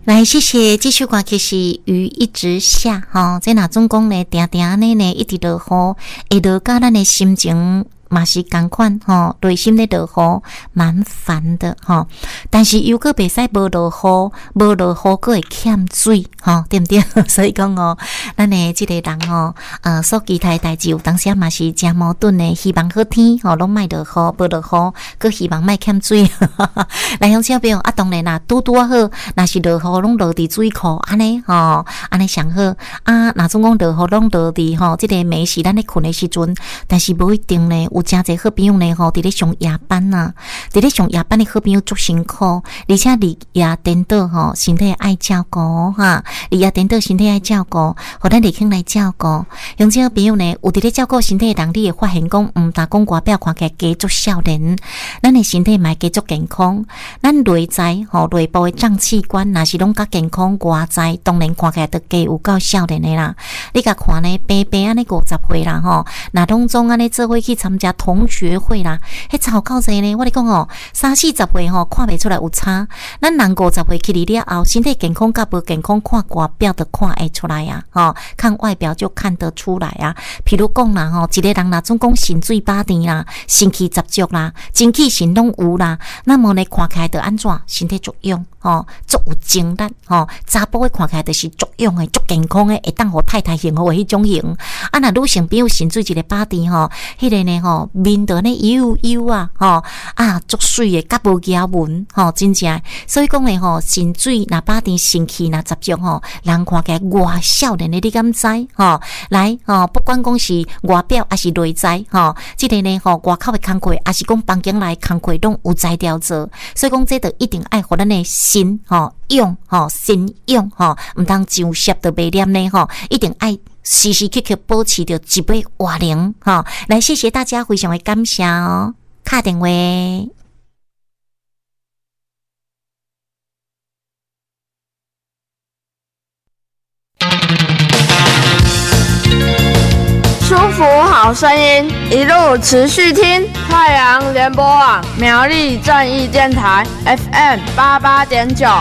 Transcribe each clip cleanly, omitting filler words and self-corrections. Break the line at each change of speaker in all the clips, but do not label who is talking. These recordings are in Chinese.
来，谢谢。这首歌其实雨一直下，这哪总讲呢，定定呢一直落雨，会落甲咱的心情嘛是同款内心咧落雨，蛮烦的但是又个袂使无落雨个会欠水对不对？所以讲咱的这个人所期待的代志有当时嘛是真矛盾的，希望好天拢莫落雨，无落雨，佮希望莫欠水。来，乡亲朋友当然啦，拄好，若是落雨拢落伫水库安尼安尼上好若总讲落雨拢落伫这个暝是咱咧困的时阵，但是无一定呢。有真侪好朋友呢伫咧上夜班伫咧上夜班的好朋友足辛苦，而且日夜颠倒身体爱照顾日夜颠倒身体爱照顾，互咱日轻来照顾。乡亲朋友呢，有伫咧照顾身体的人，你会发现讲，但讲外表看起来加足少年，咱的身体嘛加足健康。咱内在内部的脏器官，若是拢较健康，外在当然看起来都加有够少年的啦。你甲看呢，白白安尼50岁啦若拢总安尼做伙去参加同学会啦，迄差够济呢。我咧讲30-40岁看袂出来有差。咱人50岁起嚟了后，身体健康甲无健康，看外表就看会出来看外表就看得出来譬如讲啦一个人啦，总讲肾水饱甜啦，肾气十足啦，精气神拢有啦，那么呢看起来就安怎？身体足勇足有精力查甫的看起来就是足勇的、足健康的，会当互太太幸福的迄种型。若女性比如肾水一个饱甜迄个呢面就呢油足水的，甲无牙纹真正。所以讲呢肾水若饱甜，肾气若十足人看起来外少年的，你敢知来不管讲是外表还是内在这个呢外口的工课，还是讲房间内工课，拢有才调做。所以讲这就一定爱互咱的心勇心勇毋通上摄就袂念呢一定爱时时刻刻保持着一杯活灵来，谢谢大家，非常的感谢打电话。
舒服好声音，一路持续听太阳联播网苗栗正义电台 FM 88.9。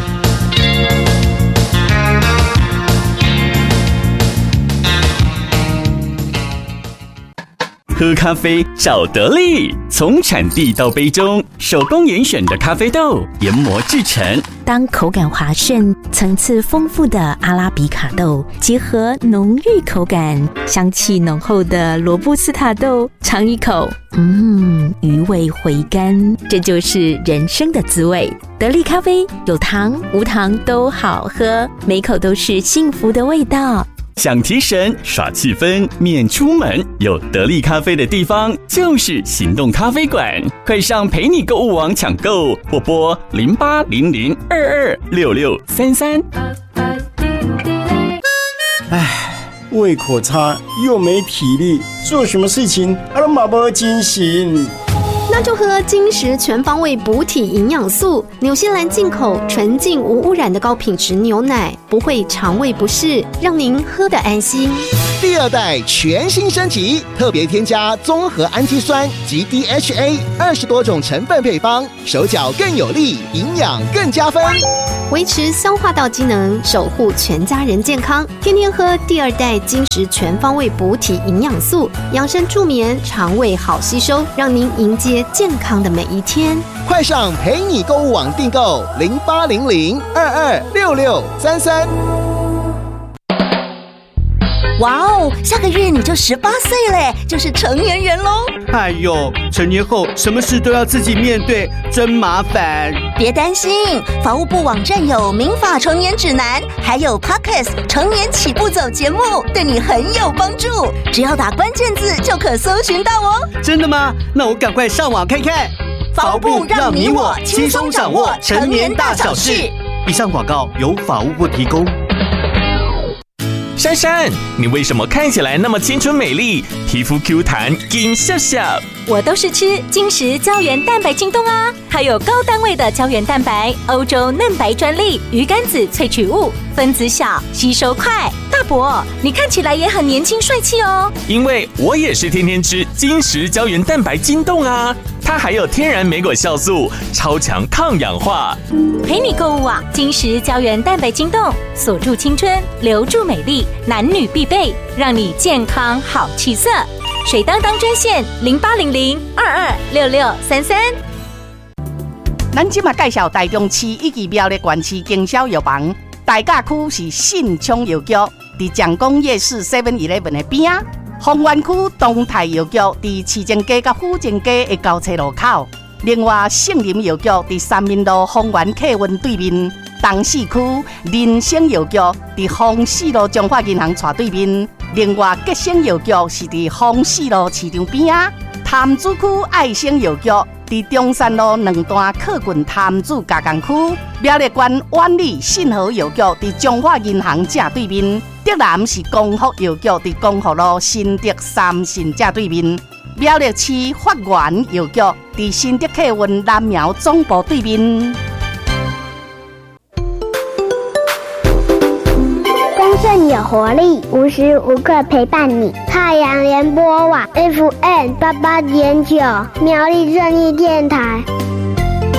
喝咖啡找得力，从产地到杯中，手工严选的咖啡豆研磨制成。
当口感滑顺、层次丰富的阿拉比卡豆结合浓郁口感、香气浓厚的罗布斯塔豆，尝一口，余味回甘，这就是人生的滋味。得力咖啡有糖无糖都好喝，每口都是幸福的味道。
想提神耍气氛免出门，有得力咖啡的地方就是行动咖啡馆，快上陪你购物网抢购，或拨0800226633。
胃口差又没体力，做什么事情都没精神。
那就喝金石全方位补体营养素，纽西兰进口纯净无污染的高品质牛奶，不会肠胃不适，让您喝得安心。
第二代全新升级，特别添加综合氨基酸及 DHA 20多种成分配方，手脚更有力，营养更加分，
维持消化道机能，守护全家人健康。天天喝第二代金石全方位补体营养素，养生助眠，肠胃好吸收，让您迎接健康的每一天。
快上陪你购物网订购0800226633。
哇哦，下个月你就18岁嘞，就是成年人喽！
哎呦，成年后什么事都要自己面对，真麻烦。
别担心，法务部网站有民法成年指南，还有 Podcast 成年起步走节目，对你很有帮助。只要打关键字就可搜寻到哦。
真的吗？那我赶快上网看看。
法务部让你我轻松掌握成年大小事。
以上广告由法务部提供。
珊珊，你为什么看起来那么青春美丽，皮肤 Q 弹紧笑笑？
我都是吃金石胶原蛋白晶冻啊，还有高单位的胶原蛋白，欧洲嫩白专利，鱼肝子萃取物，分子小，吸收快。大伯，你看起来也很年轻帅气哦。
因为我也是天天吃金石胶原蛋白晶冻啊， 它还有天然莓果酵素，超强抗氧化。
陪你购物网，金石胶原蛋白晶冻，锁住青春，留住美丽，男女必备，让你健康好气色。水当当专线0800226633。
咱今嘛介绍台中市以及苗栗县市经销药房，大甲区是信昌药局，伫蒋公夜市 7-11 的边啊；丰原区东泰药局伫市政街甲府政街的交叉路口。另外，圣林药局伫三民路丰原客运对面。东市区人生药局伫丰市路中华银行斜对面。另外，吉生药局是伫丰市路市场边啊。潭子区爱生药局伫中山路2段靠近潭子加工区。苗栗县万里信和药局伫中华银行正对面。德南是光复药局伫光复路新德三信正对面。苗栗市发源药局伫新德客运南苗总部对面。
丰盛有活力，无时无刻陪伴你。太阳联播网 FM 88.9，苗栗正义电台。